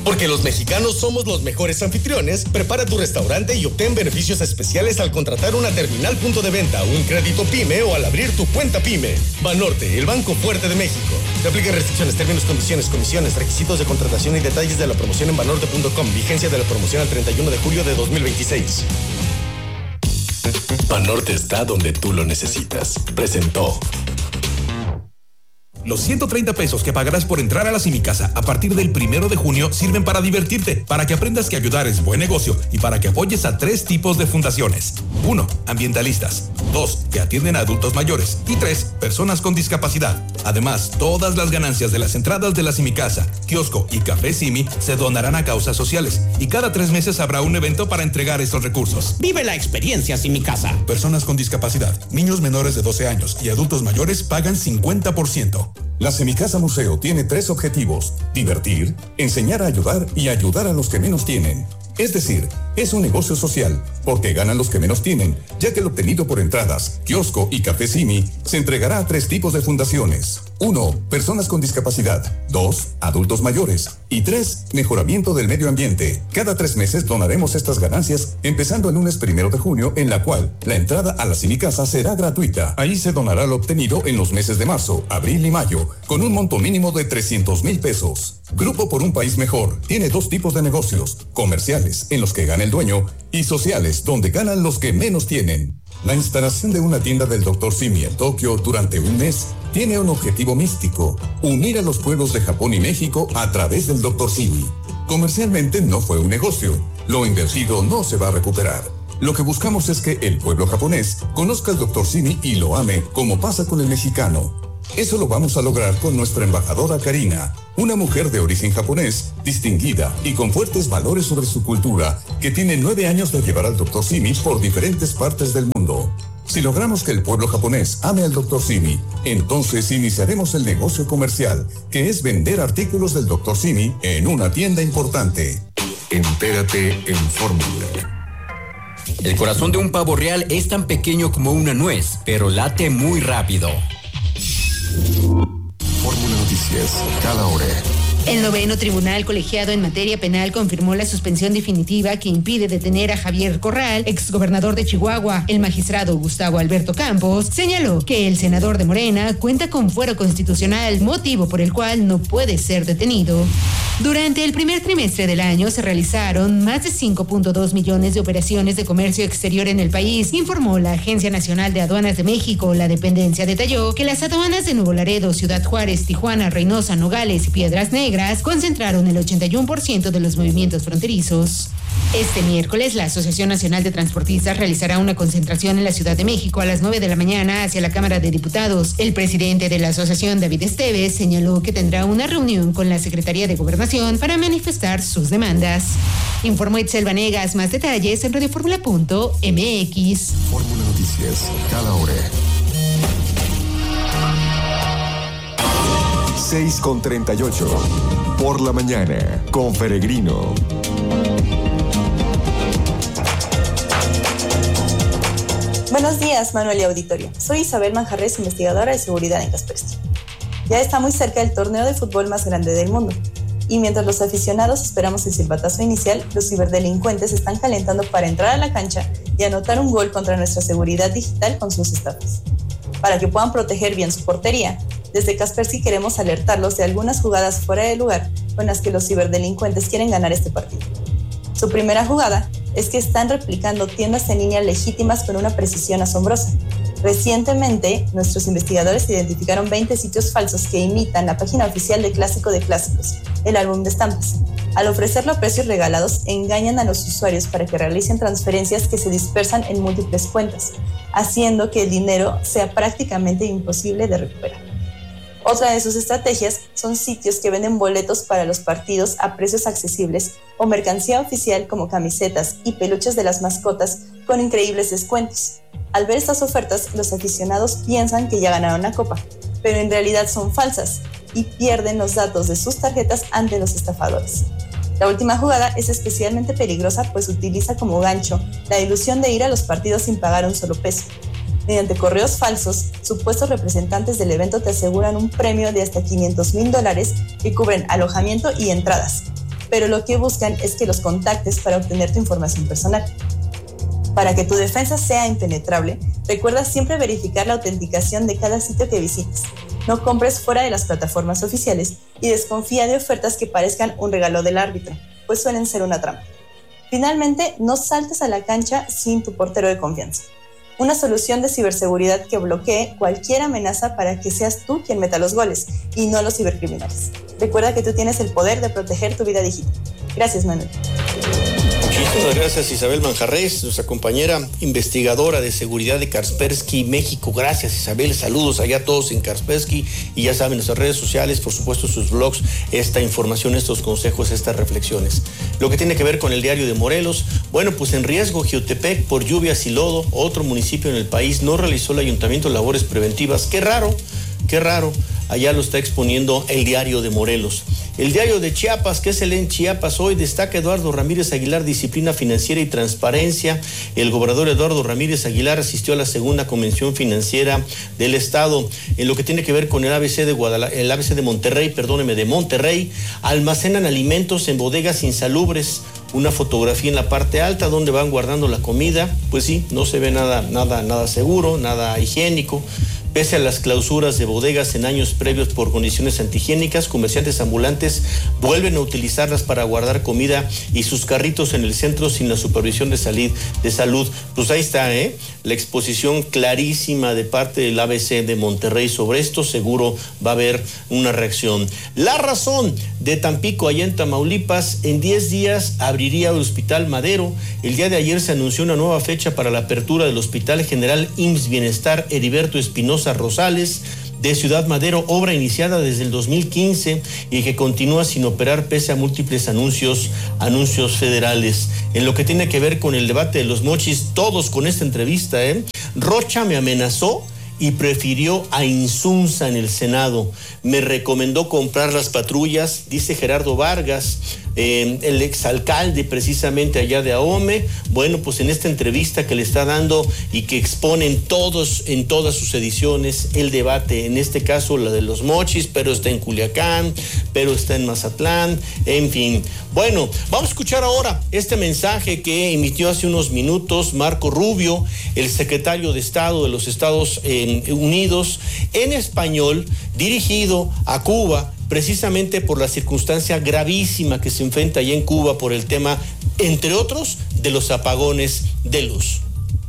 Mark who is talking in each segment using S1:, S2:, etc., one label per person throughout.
S1: Porque los mexicanos somos los mejores anfitriones, prepara tu restaurante y obtén beneficios especiales al contratar una terminal punto de venta, un crédito PYME o al abrir tu cuenta PYME. Banorte, el banco fuerte de México. Se aplican restricciones, términos, condiciones, comisiones, requisitos de contratación y detalles de la promoción en banorte.com. Vigencia de la promoción al 31 de julio de 2026.
S2: Banorte está donde tú lo necesitas. Presentó.
S3: Los 130 pesos que pagarás por entrar a la Simicasa a partir del 1 de junio sirven para divertirte, para que aprendas que ayudar es buen negocio y para que apoyes a 3 tipos de fundaciones. 1. Ambientalistas. 2. Que atienden a adultos mayores. Y 3. Personas con discapacidad. Además, todas las ganancias de las entradas de la Simicasa, kiosco y café Simi se donarán a causas sociales. Y cada 3 meses habrá un evento para entregar estos recursos.
S4: Vive la experiencia Simicasa.
S3: Personas con discapacidad, niños menores de 12 años y adultos mayores pagan 50%.
S5: La Semicasa Museo tiene 3 objetivos: divertir, enseñar a ayudar y ayudar a los que menos tienen. Es decir, es un negocio social, porque ganan los que menos tienen, ya que lo obtenido por entradas, kiosco y café Simi se entregará a 3 tipos de fundaciones. 1. Personas con discapacidad. 2. Adultos mayores. Y 3. Mejoramiento del medio ambiente. Cada 3 meses donaremos estas ganancias, empezando el lunes 1 de junio, en la cual la entrada a la Simicasa será gratuita. Ahí se donará lo obtenido en los meses de marzo, abril y mayo, con un monto mínimo de 300,000 pesos. Grupo por un País Mejor tiene 2 tipos de negocios: comerciales, en los que gana el dueño, y sociales, donde ganan los que menos tienen. La instalación de una tienda del Dr. Simi en Tokio durante un mes tiene un objetivo místico: unir a los pueblos de Japón y México a través del Dr. Simi. Comercialmente no fue un negocio, lo invertido no se va a recuperar. Lo que buscamos es que el pueblo japonés conozca al Dr. Simi y lo ame, como pasa con el mexicano. Eso lo vamos a lograr con nuestra embajadora Karina, una mujer de origen japonés, distinguida y con fuertes valores sobre su cultura, que tiene 9 años de llevar al Dr. Simi por diferentes partes del mundo. Si logramos que el pueblo japonés ame al Dr. Simi, entonces iniciaremos el negocio comercial, que es vender artículos del Dr. Simi en una tienda importante.
S6: Entérate en Fórmula.
S4: El corazón de un pavo real es tan pequeño como una nuez, pero late muy rápido.
S6: Fórmula Noticias, cada hora.
S7: El 9º Tribunal Colegiado en materia penal confirmó la suspensión definitiva que impide detener a Javier Corral, exgobernador de Chihuahua. El magistrado Gustavo Alberto Campos señaló que el senador de Morena cuenta con fuero constitucional, motivo por el cual no puede ser detenido. Durante el primer trimestre del año se realizaron más de 5.2 millones de operaciones de comercio exterior en el país, informó la Agencia Nacional de Aduanas de México. La dependencia detalló que las aduanas de Nuevo Laredo, Ciudad Juárez, Tijuana, Reynosa, Nogales y Piedras Negras concentraron el 81% de los movimientos fronterizos. Este miércoles, la Asociación Nacional de Transportistas realizará una concentración en la Ciudad de México a las 9 de la mañana hacia la Cámara de Diputados. El presidente de la asociación, David Esteves, señaló que tendrá una reunión con la Secretaría de Gobernación para manifestar sus demandas. Informó Itzel Vanegas. Más detalles en radioformula.mx.
S6: Fórmula Noticias, cada hora. 6:38. Por la mañana, con Peregrino.
S8: Buenos días, Manuel y auditorio. Soy Isabel Manjarres, investigadora de seguridad en Kaspersky. Ya está muy cerca el torneo de fútbol más grande del mundo. Y mientras los aficionados esperamos el silbatazo inicial, los ciberdelincuentes están calentando para entrar a la cancha y anotar un gol contra nuestra seguridad digital con sus estafas. Para que puedan proteger bien su portería, desde Kaspersky queremos alertarlos de algunas jugadas fuera de lugar con las que los ciberdelincuentes quieren ganar este partido. Su primera jugada es que están replicando tiendas en línea legítimas con una precisión asombrosa. Recientemente, nuestros investigadores identificaron 20 sitios falsos que imitan la página oficial de Clásico de Clásicos, el álbum de estampas. Al ofrecerlo a precios regalados, engañan a los usuarios para que realicen transferencias que se dispersan en múltiples cuentas, haciendo que el dinero sea prácticamente imposible de recuperar. Otra de sus estrategias son sitios que venden boletos para los partidos a precios accesibles o mercancía oficial como camisetas y peluches de las mascotas con increíbles descuentos. Al ver estas ofertas, los aficionados piensan que ya ganaron la copa, pero en realidad son falsas y pierden los datos de sus tarjetas ante los estafadores. La última jugada es especialmente peligrosa, pues utiliza como gancho la ilusión de ir a los partidos sin pagar un solo peso. Mediante correos falsos, supuestos representantes del evento te aseguran un premio de hasta $500,000 que cubren alojamiento y entradas. pero lo que buscan es que los contactes para obtener tu información personal. Para que tu defensa sea impenetrable, recuerda siempre verificar la autenticación de cada sitio que visites. No compres fuera de las plataformas oficiales y desconfía de ofertas que parezcan un regalo del árbitro, pues suelen ser una trampa. Finalmente, no saltes a la cancha sin tu portero de confianza. Una solución de ciberseguridad que bloquee cualquier amenaza para que seas tú quien meta los goles y no los cibercriminales. Recuerda que tú tienes el poder de proteger tu vida digital. Gracias, Manuel.
S9: Muchísimas gracias, Isabel Manjarrés, nuestra compañera investigadora de seguridad de Kaspersky México. Gracias, Isabel. Saludos allá a todos en Kaspersky. Y ya saben, nuestras redes sociales, por supuesto, sus blogs, esta información, estos consejos, estas reflexiones. Lo que tiene que ver con el diario de Morelos, bueno, pues en riesgo Jiotepec por lluvias y lodo. Otro municipio en el país no realizó el ayuntamiento labores preventivas. Qué raro. Allá lo está exponiendo el diario de Morelos. El diario de Chiapas, que se lee en Chiapas hoy, destaca Eduardo Ramírez Aguilar, disciplina financiera y transparencia. El gobernador Eduardo Ramírez Aguilar asistió a la segunda convención financiera del estado. En lo que tiene que ver con el ABC de Monterrey, almacenan alimentos en bodegas insalubres. Una fotografía en la parte alta donde van guardando la comida. Pues sí, no se ve nada seguro, nada higiénico. Pese a las clausuras de bodegas en años previos por condiciones antihigiénicas, comerciantes ambulantes vuelven a utilizarlas para guardar comida y sus carritos en el centro sin la supervisión de salud. Pues ahí está, la exposición clarísima de parte del ABC de Monterrey sobre esto. Seguro va a haber una reacción. La Razón de Tampico, allá en Tamaulipas, en 10 días abriría el Hospital Madero. El día de ayer se anunció una nueva fecha para la apertura del Hospital General IMSS Bienestar Heriberto Espinosa Rosales de Ciudad Madero, obra iniciada desde el 2015 y que continúa sin operar pese a múltiples anuncios federales. En lo que tiene que ver con el debate de los mochis, todos con esta entrevista, Rocha me amenazó y prefirió a Insunza en el Senado. Me recomendó comprar las patrullas, dice Gerardo Vargas, el exalcalde precisamente allá de Ahome. Bueno, pues en esta entrevista que le está dando y que exponen todos en todas sus ediciones el debate, en este caso la de los mochis, pero está en Culiacán, pero está en Mazatlán, en fin. Bueno, vamos a escuchar ahora este mensaje que emitió hace unos minutos Marco Rubio, el secretario de Estado de los Estados Unidos, en español, dirigido a Cuba, precisamente por la circunstancia gravísima que se enfrenta allá en Cuba por el tema, entre otros, de los apagones de luz.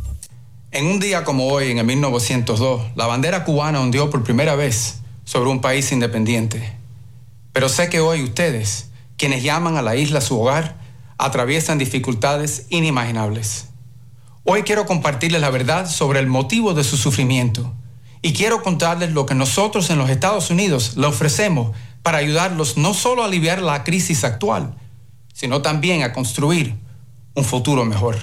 S10: En un día como hoy, en el 1902, la bandera cubana ondeó por primera vez sobre un país independiente. Pero sé que hoy ustedes, quienes llaman a la isla su hogar, atraviesan dificultades inimaginables. Hoy quiero compartirles la verdad sobre el motivo de su sufrimiento y quiero contarles lo que nosotros en los Estados Unidos le ofrecemos para ayudarlos no solo a aliviar la crisis actual, sino también a construir un futuro mejor.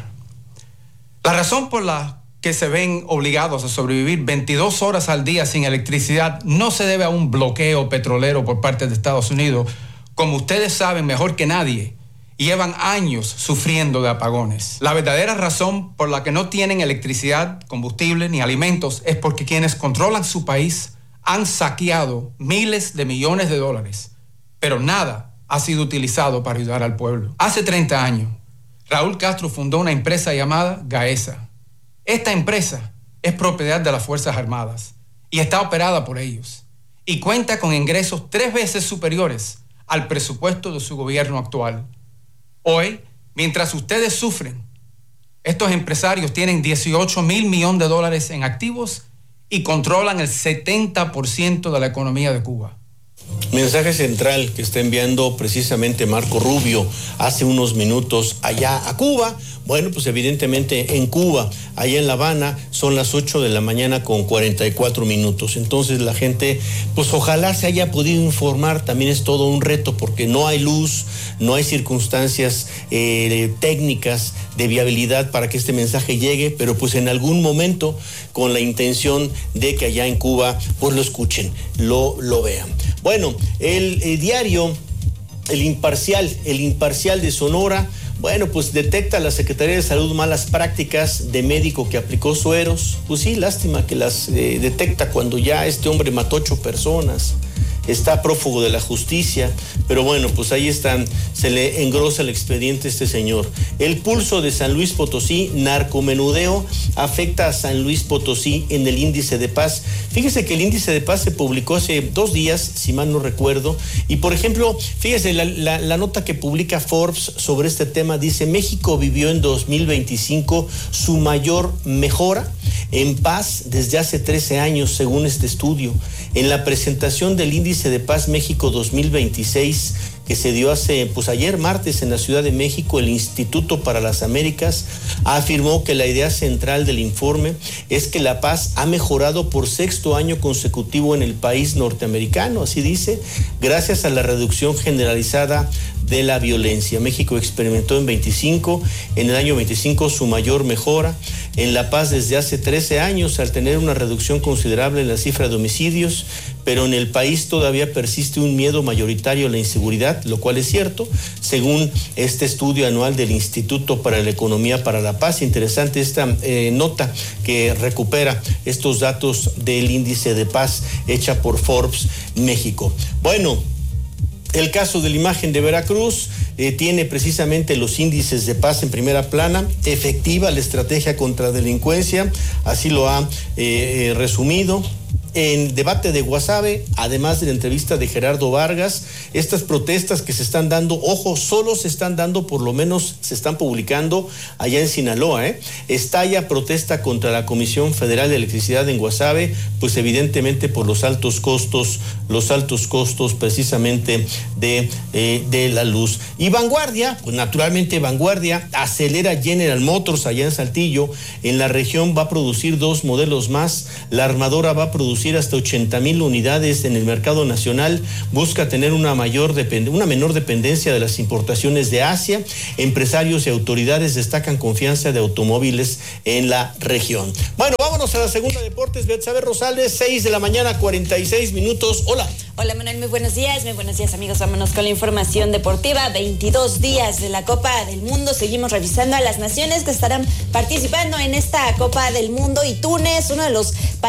S10: La razón por la que se ven obligados a sobrevivir 22 horas al día sin electricidad no se debe a un bloqueo petrolero por parte de Estados Unidos. Como ustedes saben mejor que nadie, llevan años sufriendo de apagones. La verdadera razón por la que no tienen electricidad, combustible ni alimentos es porque quienes controlan su país han saqueado miles de millones de dólares, pero nada ha sido utilizado para ayudar al pueblo. Hace 30 años, Raúl Castro fundó una empresa llamada Gaesa. Esta empresa es propiedad de las Fuerzas Armadas y está operada por ellos y cuenta con ingresos 3 veces superiores al presupuesto de su gobierno actual. Hoy, mientras ustedes sufren, estos empresarios tienen $18 mil millones en activos y controlan el 70% de la economía de Cuba.
S9: Mensaje central que está enviando precisamente Marco Rubio hace unos minutos allá a Cuba. Bueno, pues evidentemente en Cuba, allá en La Habana, son las 8 de la mañana con 44 minutos. Entonces la gente, pues ojalá se haya podido informar. También es todo un reto porque no hay luz, no hay circunstancias técnicas de viabilidad para que este mensaje llegue, pero pues en algún momento con la intención de que allá en Cuba pues lo escuchen, lo vean. Bueno, el diario El Imparcial de Sonora, bueno, pues detecta la Secretaría de Salud malas prácticas de médico que aplicó sueros. Pues sí, lástima que las detecta cuando ya este hombre mató 8 personas. está prófugo de la justicia, pero bueno, pues ahí están, se le engrosa el expediente a este señor. El pulso de San Luis Potosí, narcomenudeo afecta a San Luis Potosí en el índice de paz. Fíjese que el índice de paz se publicó hace 2 días, si mal no recuerdo, y por ejemplo, fíjese, la nota que publica Forbes sobre este tema dice: México vivió en 2025 su mayor mejora en paz desde hace 13 años, según este estudio. En la presentación del índice de paz México 2026, que se dio ayer martes en la Ciudad de México, el Instituto para las Américas afirmó que la idea central del informe es que la paz ha mejorado por 6º año consecutivo en el país norteamericano, así dice, gracias a la reducción generalizada de la violencia. México experimentó en el año 25 su mayor mejora en la paz desde hace 13 años, al tener una reducción considerable en la cifra de homicidios, pero en el país todavía persiste un miedo mayoritario a la inseguridad, lo cual es cierto, según este estudio anual del Instituto para la Economía para la Paz. Interesante esta nota que recupera estos datos del índice de paz hecha por Forbes México. Bueno, el caso de la imagen de Veracruz tiene precisamente los índices de paz en primera plana, efectiva la estrategia contra la delincuencia, así lo ha resumido. En debate de Guasave, además de la entrevista de Gerardo Vargas, estas protestas que se están dando, ojo, solo se están dando, por lo menos se están publicando allá en Sinaloa, estalla protesta contra la Comisión Federal de Electricidad en Guasave, pues evidentemente por los altos costos precisamente de la luz. Y Vanguardia, pues naturalmente Vanguardia acelera General Motors allá en Saltillo, en la región va a producir 2 modelos más, la armadora va a producir hasta 80,000 unidades en el mercado nacional, busca tener una menor dependencia de las importaciones de Asia. Empresarios y autoridades destacan confianza de automóviles en la región. Bueno, vámonos a la segunda deportes. Betsabe Rosales, 6:46 a.m. Hola.
S11: Hola Manuel, muy buenos días amigos, vámonos con la información deportiva. 22 días de la Copa del Mundo, seguimos revisando a las naciones que estarán participando en esta Copa del Mundo y Túnez, uno de los